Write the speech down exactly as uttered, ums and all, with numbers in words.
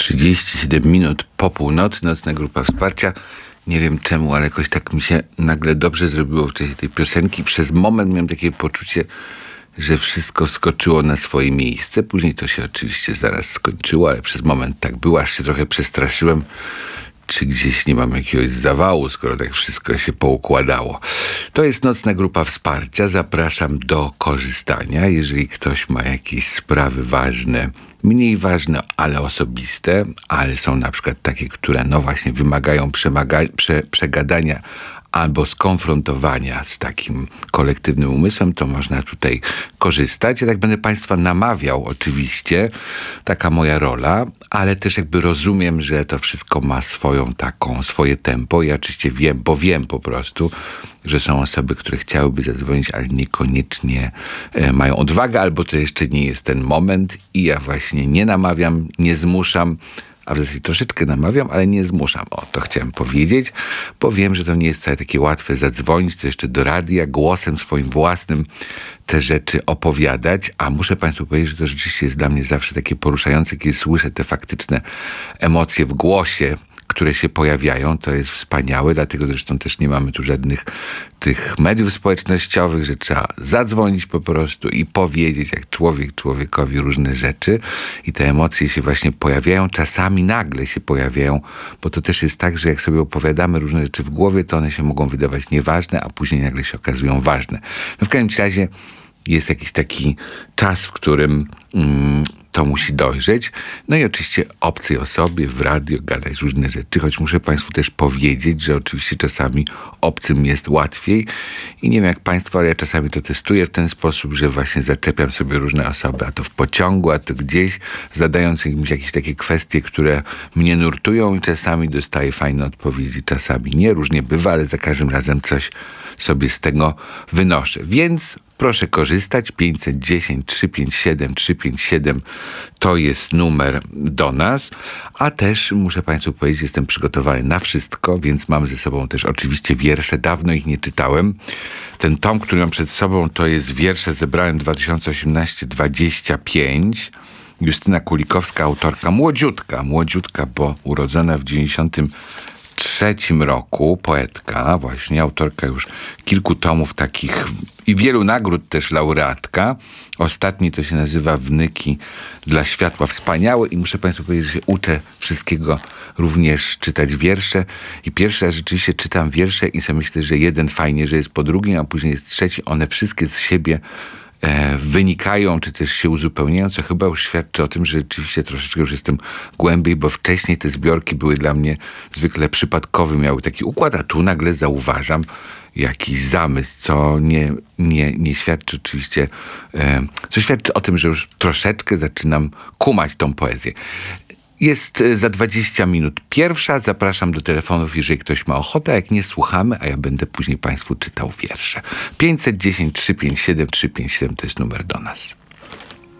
trzydzieści siedem minut po północy, nocna grupa wsparcia. Nie wiem czemu, ale jakoś tak mi się nagle dobrze zrobiło w czasie tej piosenki. Przez moment miałem takie poczucie, że wszystko skoczyło na swoje miejsce. Później to się oczywiście zaraz skończyło, ale przez moment tak było, aż się trochę przestraszyłem, czy gdzieś nie mam jakiegoś zawału, skoro tak wszystko się poukładało. To jest nocna grupa wsparcia. Zapraszam do korzystania. Jeżeli ktoś ma jakieś sprawy ważne, mniej ważne, ale osobiste, ale są na przykład takie, które no właśnie wymagają przemaga- prze- przegadania albo skonfrontowania z takim kolektywnym umysłem, to można tutaj korzystać. Ja tak będę Państwa namawiał oczywiście, taka moja rola, ale też jakby rozumiem, że to wszystko ma swoją taką, swoje tempo. Ja oczywiście wiem, bo wiem po prostu, że są osoby, które chciałyby zadzwonić, ale niekoniecznie e, mają odwagę, albo to jeszcze nie jest ten moment i ja właśnie nie namawiam, nie zmuszam, a w zasadzie troszeczkę namawiam, ale nie zmuszam. O, to chciałem powiedzieć, bo wiem, że to nie jest wcale takie łatwe zadzwonić, to jeszcze do radia, głosem swoim własnym te rzeczy opowiadać, a muszę Państwu powiedzieć, że to rzeczywiście jest dla mnie zawsze takie poruszające, kiedy słyszę te faktyczne emocje w głosie, które się pojawiają, to jest wspaniałe, dlatego zresztą też nie mamy tu żadnych tych mediów społecznościowych, że trzeba zadzwonić po prostu i powiedzieć, jak człowiek człowiekowi różne rzeczy i te emocje się właśnie pojawiają, czasami nagle się pojawiają, bo to też jest tak, że jak sobie opowiadamy różne rzeczy w głowie, to one się mogą wydawać nieważne, a później nagle się okazują ważne. No w każdym razie jest jakiś taki czas, w którym mm, to musi dojrzeć. No i oczywiście obcej osobie w radio gadać różne rzeczy, choć muszę Państwu też powiedzieć, że oczywiście czasami obcym jest łatwiej i nie wiem jak Państwo, ale ja czasami to testuję w ten sposób, że właśnie zaczepiam sobie różne osoby, a to w pociągu, a to gdzieś, zadając im jakieś takie kwestie, które mnie nurtują i czasami dostaję fajne odpowiedzi, czasami nie, różnie bywa, ale za każdym razem coś sobie z tego wynoszę. Więc proszę korzystać. pięćset dziesięć, trzysta pięćdziesiąt siedem, trzysta pięćdziesiąt siedem to jest numer do nas, a też muszę Państwu powiedzieć, jestem przygotowany na wszystko, więc mam ze sobą też oczywiście wiersze. Dawno ich nie czytałem. Ten tom, który mam przed sobą, to jest wiersze zebrałem dwa tysiące osiemnasty dwadzieścia pięć. Justyna Kulikowska, autorka, młodziutka, młodziutka, bo urodzona w dziewięćdziesiątym trzecim roku, poetka, właśnie autorka już kilku tomów takich i wielu nagród też laureatka. Ostatni to się nazywa Wnyki dla światła. Wspaniałe i muszę Państwu powiedzieć, że się uczę wszystkiego, również czytać wiersze i pierwszy raz rzeczywiście czytam wiersze i sobie myślę, że jeden fajnie, że jest po drugim, a później jest trzeci. One wszystkie z siebie e, wynikają, czy też się uzupełniają, co chyba już świadczy o tym, że rzeczywiście troszeczkę już jestem głębiej, bo wcześniej te zbiorki były dla mnie zwykle przypadkowy, miały taki układ, a tu nagle zauważam jakiś zamysł, co nie, nie, nie świadczy oczywiście, e, co świadczy o tym, że już troszeczkę zaczynam kumać tą poezję. Jest za dwadzieścia minut pierwsza. Zapraszam do telefonów, jeżeli ktoś ma ochotę. Jak nie, słuchamy, a ja będę później Państwu czytał wiersze. pięćset dziesięć, trzysta pięćdziesiąt siedem, trzysta pięćdziesiąt siedem to jest numer do nas.